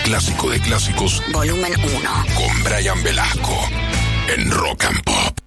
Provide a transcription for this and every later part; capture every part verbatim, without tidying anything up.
clásico de clásicos, volumen uno. Con Brian Velasco en Rock and Pop.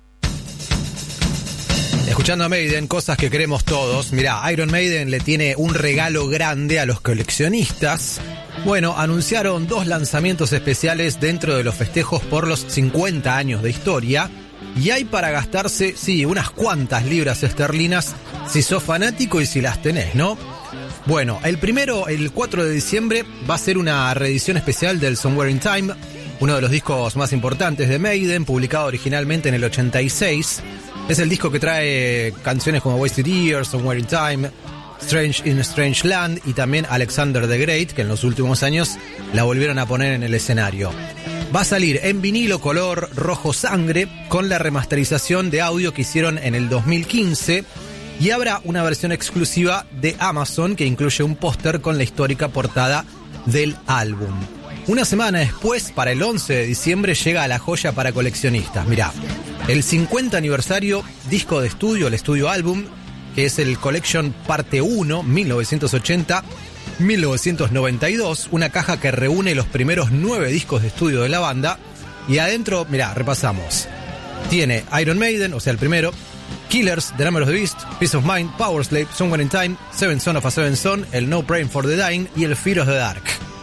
Escuchando a Maiden, cosas que queremos todos. Mirá, Iron Maiden le tiene un regalo grande a los coleccionistas. Bueno, anunciaron dos lanzamientos especiales dentro de los festejos por los cincuenta años de historia. Y hay para gastarse, sí, unas cuantas libras esterlinas si sos fanático y si las tenés, ¿no? Bueno, el primero, el cuatro de diciembre, va a ser una reedición especial del Somewhere in Time, uno de los discos más importantes de Maiden, publicado originalmente en el ochenta y seis. Es el disco que trae canciones como Wasted Years, Somewhere in Time, Strange in a Strange Land y también Alexander the Great, que en los últimos años la volvieron a poner en el escenario. Va a salir en vinilo color rojo sangre con la remasterización de audio que hicieron en el dos mil quince y habrá una versión exclusiva de Amazon que incluye un póster con la histórica portada del álbum. Una semana después, para el once de diciembre, llega la joya para coleccionistas. Mirá, el cincuenta aniversario disco de estudio, el estudio álbum, que es el Collection Parte uno, mil novecientos ochenta a mil novecientos noventa y dos, una caja que reúne los primeros nueve discos de estudio de la banda. Y adentro, mirá, repasamos. Tiene Iron Maiden, o sea, el primero, Killers, The Number of the Beast, Peace of Mind, Powerslave, Somewhere in Time, Seven Son of a Seven Son, el No Praying for the Dying y el Fear of the Dark.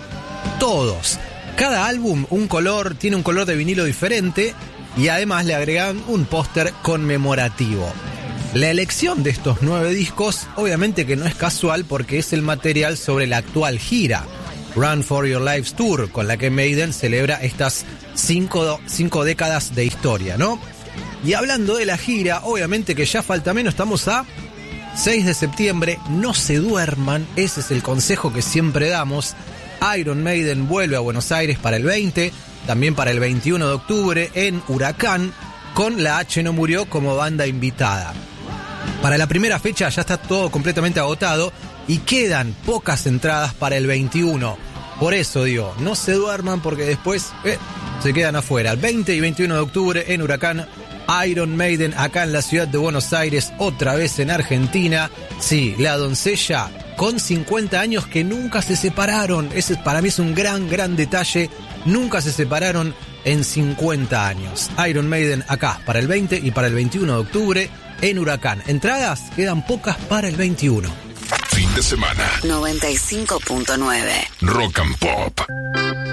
Todos. Cada álbum, un color, tiene un color de vinilo diferente y además le agregan un póster conmemorativo. La elección de estos nueve discos, obviamente que no es casual porque es el material sobre la actual gira, Run for Your Lives Tour, con la que Maiden celebra estas cinco, cinco décadas de historia, ¿no? Y hablando de la gira, obviamente que ya falta menos, estamos a seis de septiembre, no se duerman, ese es el consejo que siempre damos. Iron Maiden vuelve a Buenos Aires para el veinte, también para el veintiuno de octubre en Huracán, con La H No Murió como banda invitada. Para la primera fecha ya está todo completamente agotado y quedan pocas entradas para el veintiuno. Por eso digo, no se duerman porque después eh, se quedan afuera. El veinte y veintiuno de octubre en Huracán, Iron Maiden acá en la ciudad de Buenos Aires, otra vez en Argentina. Sí, la doncella con cincuenta años que nunca se separaron. Ese para mí es un gran, gran detalle. Nunca se separaron en cincuenta años. Iron Maiden acá para el veinte y para el veintiuno de octubre en Huracán. Entradas quedan pocas para el veintiuno. Fin de semana. noventa y cinco punto nueve Rock and Pop.